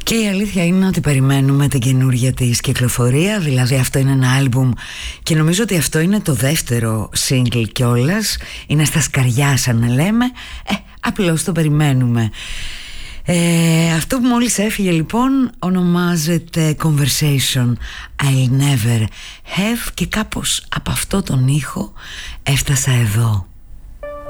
Και η αλήθεια είναι ότι περιμένουμε την καινούργια της κυκλοφορία. Δηλαδή αυτό είναι ένα άλμπουμ και νομίζω ότι αυτό είναι το δεύτερο single κιόλας. Είναι στα σκαριά σαν να λέμε. Απλώς το περιμένουμε. Αυτό που μόλις έφυγε λοιπόν ονομάζεται Conversation I'll Never Have. Και κάπως από αυτό τον ήχο έφτασα εδώ.